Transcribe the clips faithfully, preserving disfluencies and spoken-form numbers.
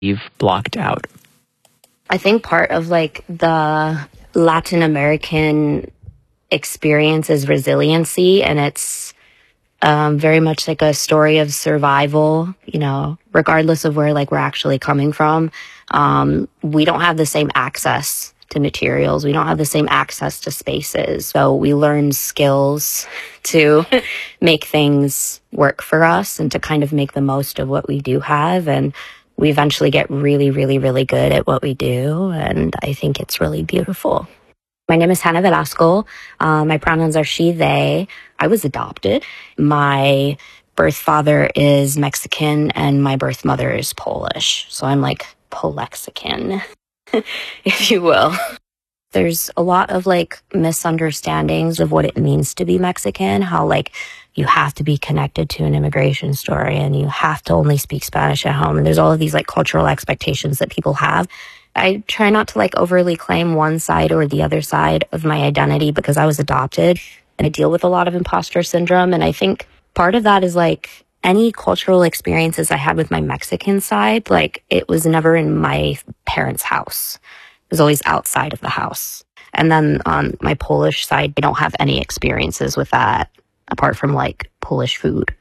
you've blocked out? I think part of like the Latin American experience is resiliency, and it's um, very much like a story of survival, you know, regardless of where like we're actually coming from. Um, we don't have the same access to materials. We don't have the same access to spaces. So we learn skills to make things work for us and to kind of make the most of what we do have. And we eventually get really, really, really good at what we do. And I think it's really beautiful. My name is Hannah Velasco. Uh, my pronouns are she, they. I was adopted. My birth father is Mexican and my birth mother is Polish. So I'm like Polexican, if you will. There's a lot of like misunderstandings of what it means to be Mexican, how like you have to be connected to an immigration story and you have to only speak Spanish at home. And there's all of these like cultural expectations that people have. I try not to like overly claim one side or the other side of my identity because I was adopted and I deal with a lot of imposter syndrome. And I think part of that is like any cultural experiences I had with my Mexican side, like it was never in my parents' house. It was always outside of the house. And then on my Polish side, I don't have any experiences with that apart from like Polish food.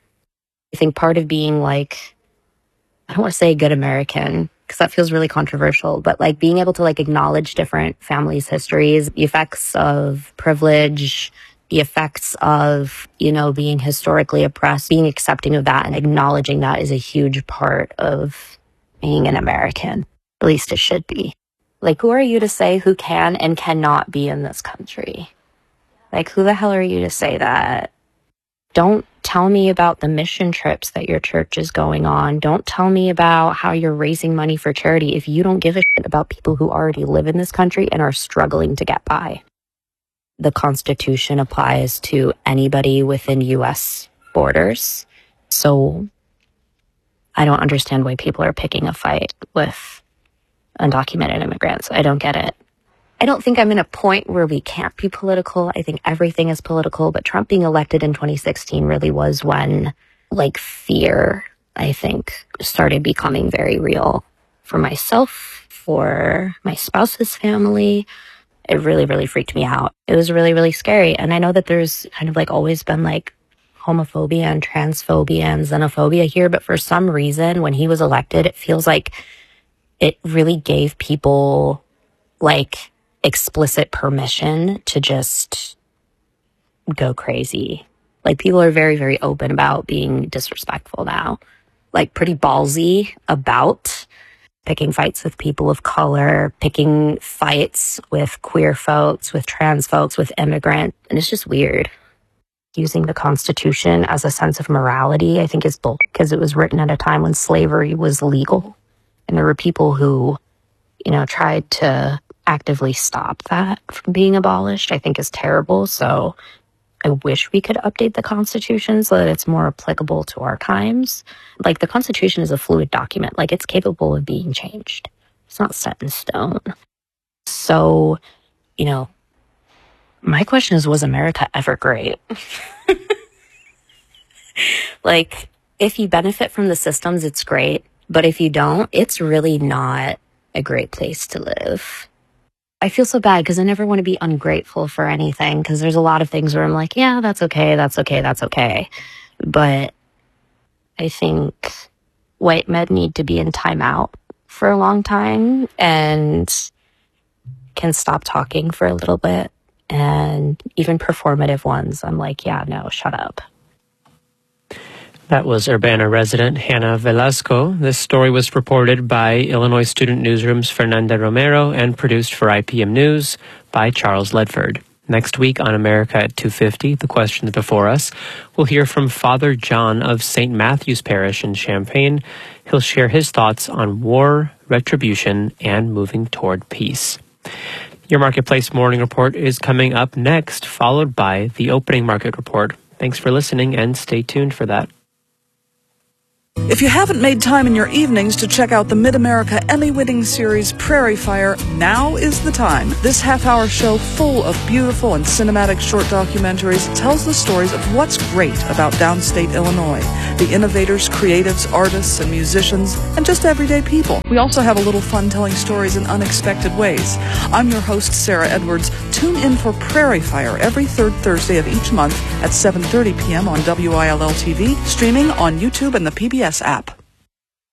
I think part of being like, I don't want to say a good American because that feels really controversial, but like being able to like acknowledge different families' histories, the effects of privilege, the effects of, you know, being historically oppressed, being accepting of that and acknowledging that is a huge part of being an American. At least it should be. Like, who are you to say who can and cannot be in this country? Like, who the hell are you to say that? Don't tell me about the mission trips that your church is going on. Don't tell me about how you're raising money for charity if you don't give a shit about people who already live in this country and are struggling to get by. The Constitution applies to anybody within U S borders. So I don't understand why people are picking a fight with undocumented immigrants. I don't get it. I don't think I'm in a point where we can't be political. I think everything is political, but Trump being elected in twenty sixteen really was when, like, fear, I think, started becoming very real for myself, for my spouse's family. It really, really freaked me out. It was really, really scary. And I know that there's kind of like always been like homophobia and transphobia and xenophobia here, but for some reason, when he was elected, it feels like it really gave people like explicit permission to just go crazy. Like people are very, very open about being disrespectful now. Like pretty ballsy about picking fights with people of color, picking fights with queer folks, with trans folks, with immigrants. And it's just weird. Using the Constitution as a sense of morality, I think is bull because it was written at a time when slavery was legal. And there were people who, you know, tried to actively stop that from being abolished, I think is terrible. So I wish we could update the Constitution so that it's more applicable to our times. Like the Constitution is a fluid document. Like it's capable of being changed. It's not set in stone. So, you know, my question is, was America ever great? Like, if you benefit from the systems, it's great. But if you don't, it's really not a great place to live. I feel so bad because I never want to be ungrateful for anything because there's a lot of things where I'm like, yeah, that's okay, that's okay, that's okay. But I think white men need to be in timeout for a long time and can stop talking for a little bit. And even performative ones, I'm like, yeah, no, shut up. That was Urbana resident Hannah Velasco. This story was reported by Illinois Student Newsroom's Fernanda Romero and produced for I P M News by Charles Ledford. Next week on America at two fifty, The Questions Before Us, we'll hear from Father John of Saint Matthew's Parish in Champaign. He'll share his thoughts on war, retribution, and moving toward peace. Your Marketplace Morning Report is coming up next, followed by the Opening Market Report. Thanks for listening and stay tuned for that. If you haven't made time in your evenings to check out the Mid-America Emmy-winning series Prairie Fire, now is the time. This half-hour show full of beautiful and cinematic short documentaries tells the stories of what's great about downstate Illinois, the innovators, creatives, artists, and musicians, and just everyday people. We also have a little fun telling stories in unexpected ways. I'm your host, Sarah Edwards. Tune in for Prairie Fire every third Thursday of each month at seven thirty p.m. on W I L L T V, streaming on YouTube and the P B S app.